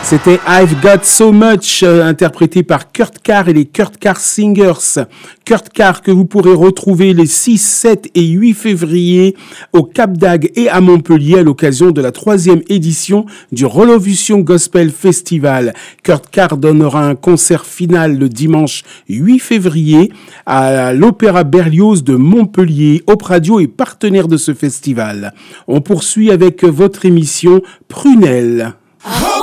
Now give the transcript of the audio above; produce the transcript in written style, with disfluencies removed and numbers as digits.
C'était I've Got So Much, interprété par Kurt Carr et les Kurt Carr Singers. Kurt Carr que vous pourrez retrouver les 6, 7 et 8 février au Cap d'Agde et à Montpellier à l'occasion de la 3e édition du Rolovution Gospel Festival. Kurt Carr donnera un concert final le dimanche 8 février à l'Opéra Berlioz de Montpellier. Op Radio est partenaire de ce festival. On poursuit avec votre émission Prunelle.